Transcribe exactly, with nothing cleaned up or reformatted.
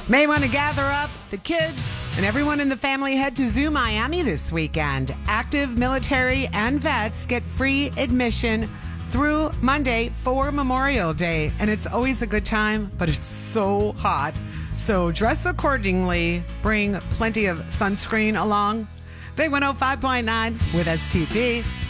May want to gather up the kids and everyone in the family. Head to Zoo Miami this weekend. Active military and vets get free admission through Monday for Memorial Day. And it's always a good time, but it's so hot. So dress accordingly. Bring plenty of sunscreen along. Big one oh five point nine with S T P.